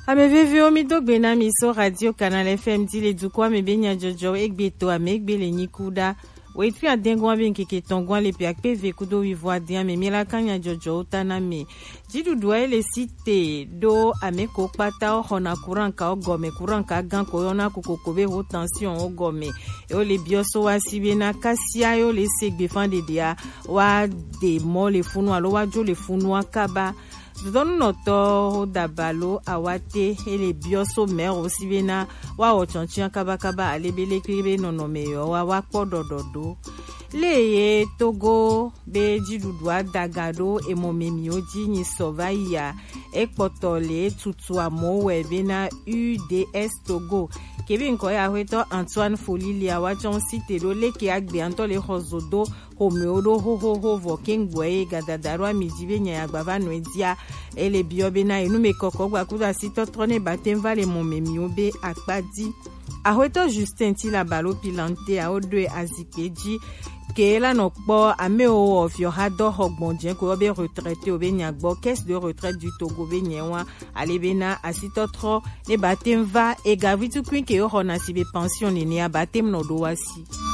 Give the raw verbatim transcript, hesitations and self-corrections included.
Ameveve omi dogbe na miso radio Canal F M dile dukwa me benya jojo egbeto amegbe le nikuda wetri adengwa benkeke tongwa le piakpe vekudo wivoa dia me mila kanya jojo utana me jidu dua ele site do ameko pata o hona kuranka ogome kuranka gan koyona kukokobe ho tension ogome e o le bioso wa sibena kasia yo le segbe fande dia wa de mo le funu alo wa jo le funu akaba Don noto dabalo awate ele bioso mer osibena wa ochonchia kabakaba alebele kribe nonomeyo wa wapodododo leye Togo be jidudwa dagado emomemi oji ni sovaya ekpotole tutu amowe bena U D S Togo kebe nko ya hweto Antoine Folilia wa chon site do leke agbe antole hozodo homeodo ho ho ho vokengwe gadadarwa mijibe nya agbava noedia ele biobena enume koko gba kuda sito trone batemva le momemi obe akpadi ahweto Justin tila balo pilante a odwe azikeji ke la no po ameo of your hado hogbonjen ko be retraité obe nyagbo caisse de retraite du Togo be nyewa alebena asito tro ne batemva e gavitu kwin ke ho na sibe pension ni a batem no do wasi